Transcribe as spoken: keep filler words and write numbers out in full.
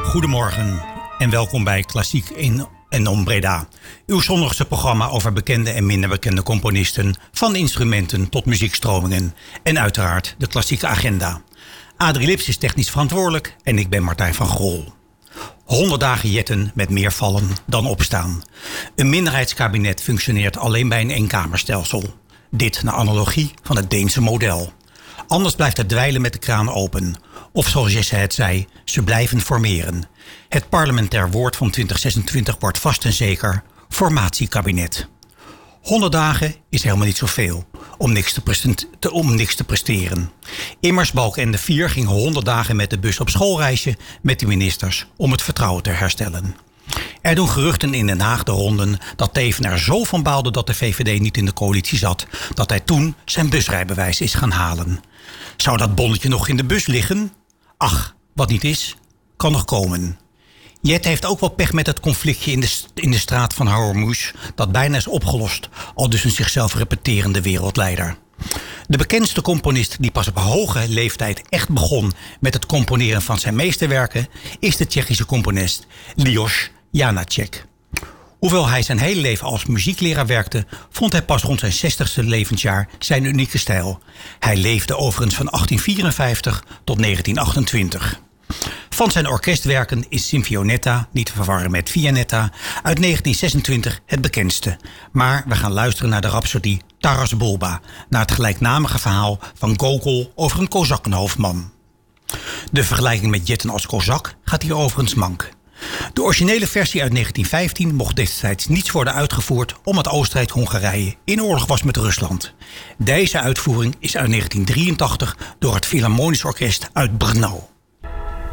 Goedemorgen en welkom bij Klassiek in en om Breda. Uw zondagse programma over bekende en minder bekende componisten, van instrumenten tot muziekstromingen en uiteraard de klassieke agenda. Adrie Lips is technisch verantwoordelijk en ik ben Martijn van Grol. honderd dagen jetten met meer vallen dan opstaan. Een minderheidskabinet functioneert alleen bij een eenkamerstelsel. Dit naar analogie van het Deense model. Anders blijft het dweilen met de kraan open. Of zoals Jesse het zei, ze blijven formeren. Het parlementair woord van twintig zesentwintig wordt vast en zeker formatiekabinet. honderd dagen is helemaal niet zoveel om niks te, prestent- te, om niks te presteren. Immers Balkenende vier ging honderd dagen met de bus op schoolreisje met de ministers om het vertrouwen te herstellen. Er doen geruchten in Den Haag de ronden dat Teven er zo van baalde dat de V V D niet in de coalitie zat, dat hij toen zijn busrijbewijs is gaan halen. Zou dat bonnetje nog in de bus liggen? Ach, wat niet is, kan nog komen. Jet heeft ook wel pech met het conflictje in de, in de straat van Hormuz, dat bijna is opgelost, al dus een zichzelf repeterende wereldleider. De bekendste componist die pas op hoge leeftijd echt begon met het componeren van zijn meesterwerken is de Tsjechische componist Ljoš Janáček. Hoewel hij zijn hele leven als muziekleraar werkte, vond hij pas rond zijn zestigste levensjaar zijn unieke stijl. Hij leefde overigens van achttien vierenvijftig tot negentien achtentwintig. Van zijn orkestwerken is Sinfionetta, niet te verwarren met Vianetta, uit negentien zesentwintig het bekendste. Maar we gaan luisteren naar de rhapsodie Taras Bulba, naar het gelijknamige verhaal van Gogol over een kozakkenhoofdman. De vergelijking met Jetten als kozak gaat hier overigens mank. De originele versie uit negentien vijftien mocht destijds niets worden uitgevoerd omdat Oostenrijk-Hongarije in oorlog was met Rusland. Deze uitvoering is uit negentien drieëntachtig door het Philharmonisch Orkest uit Brno.